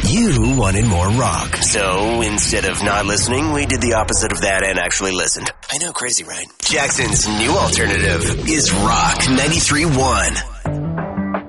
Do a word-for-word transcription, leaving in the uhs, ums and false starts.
You wanted more rock. So instead of not listening, we did the opposite of that and actually listened. I know, crazy, right? Jackson's new alternative is Rock ninety-three point one.